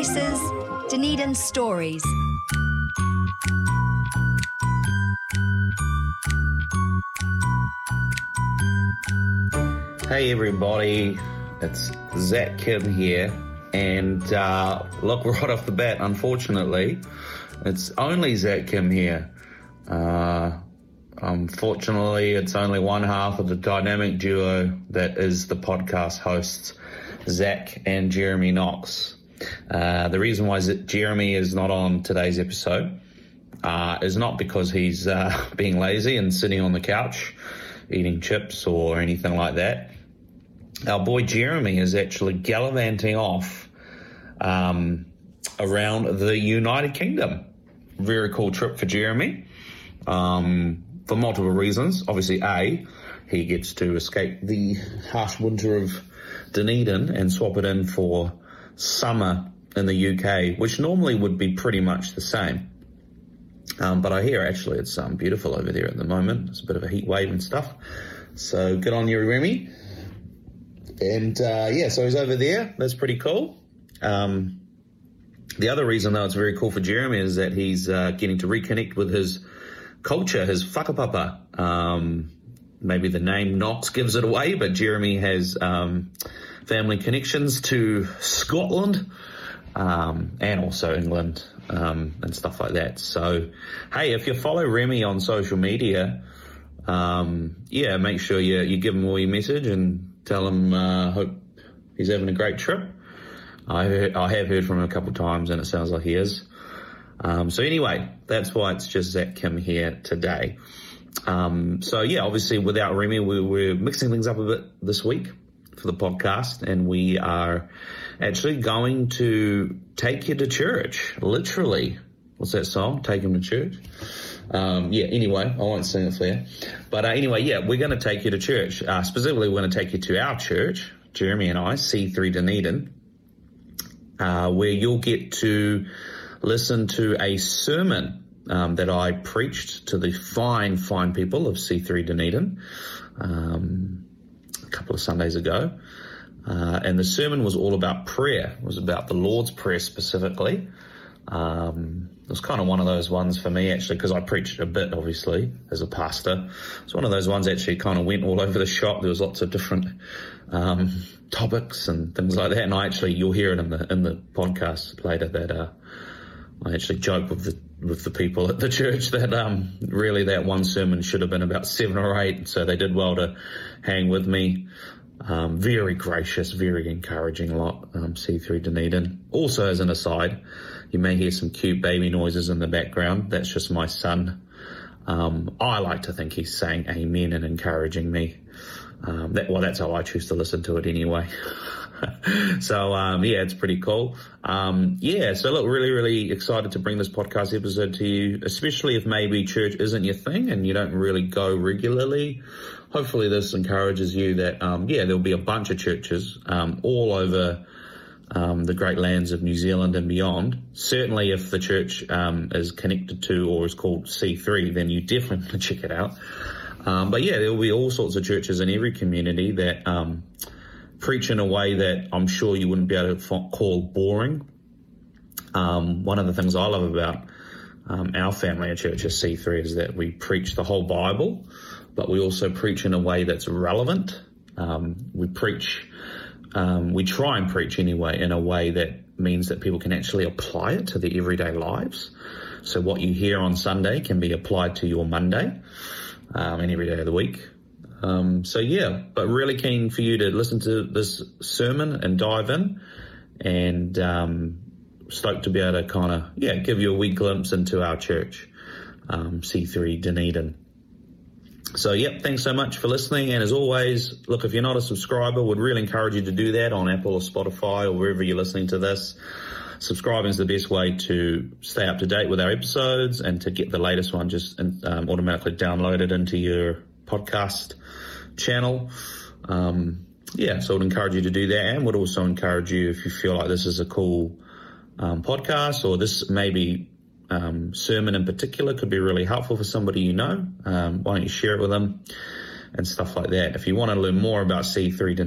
Voices, Dunedin Stories. Hey everybody, it's Zach Kim here, and look, right off the bat, unfortunately, it's only Zach Kim here. Unfortunately, it's only one half of the dynamic duo that is the podcast hosts, Zach and Jeremy Knox. The reason why Jeremy is not on today's episode is not because he's being lazy and sitting on the couch eating chips or anything like that. Our boy Jeremy is actually gallivanting off around the United Kingdom. Very cool trip for Jeremy for multiple reasons. Obviously, A, he gets to escape the harsh winter of Dunedin and swap it in for summer in the UK, which normally would be pretty much the same. But I hear actually it's beautiful over there at the moment. It's a bit of a heat wave and stuff. So good on you, Remy. And so he's over there. That's pretty cool. The other reason, though, it's very cool for Jeremy is that he's getting to reconnect with his culture, his whakapapa. Maybe the name Knox gives it away, but Jeremy has family connections to Scotland and also England and stuff like that. So, hey, if you follow Remy on social media, make sure you give him all your message and tell him hope he's having a great trip. I have heard from him a couple of times, and it sounds like he is. So anyway, that's why it's just Zach Kim here today. Obviously without Remy, we're mixing things up a bit this week for the podcast, and we are actually going to take you to church, literally. What's that song? Take him to church? Anyway, I won't sing it for you. But we're going to take you to church. Specifically, we're going to take you to our church, Jeremy and I, C3 Dunedin, where you'll get to listen to a sermon that I preached to the fine people of C3 Dunedin a couple of Sundays ago. And the sermon was all about prayer. It was about the Lord's Prayer specifically. It was kind of one of those ones for me, actually, because I preached a bit, obviously, as a pastor. It's one of those ones actually kind of went all over the shop. There was lots of different topics and things like that. And you'll hear it in the podcast later that I actually joke with the people at the church that really that one sermon should have been about 7 or 8. So they did well to hang with me. Very gracious, very encouraging lot, C3 Dunedin. Also, as an aside, you may hear some cute baby noises in the background. That's just my son. I like to think he's saying amen and encouraging me. That's how I choose to listen to it anyway. So, it's pretty cool. So look, really, really excited to bring this podcast episode to you, especially if maybe church isn't your thing and you don't really go regularly. Hopefully this encourages you that, there'll be a bunch of churches all over the great lands of New Zealand and beyond. Certainly if the church is connected to or is called C3, then you definitely check it out. There'll be all sorts of churches in every community that preach in a way that I'm sure you wouldn't be able to call boring. One of the things I love about our family at church at C3 is that we preach the whole Bible, but we also preach in a way that's relevant. We try and preach anyway in a way that means that people can actually apply it to their everyday lives. So what you hear on Sunday can be applied to your Monday and every day of the week. But really keen for you to listen to this sermon and dive in, and stoked to be able to kind of, give you a wee glimpse into our church, C3 Dunedin. So, thanks so much for listening. And as always, look, if you're not a subscriber, would really encourage you to do that on Apple or Spotify or wherever you're listening to this. Subscribing is the best way to stay up to date with our episodes and to get the latest one just automatically downloaded into your podcast channel. So I would encourage you to do that, and would also encourage you, if you feel like this is a cool podcast, or this maybe sermon in particular could be really helpful for somebody you know, why don't you share it with them and stuff like that. If you want to learn more about C3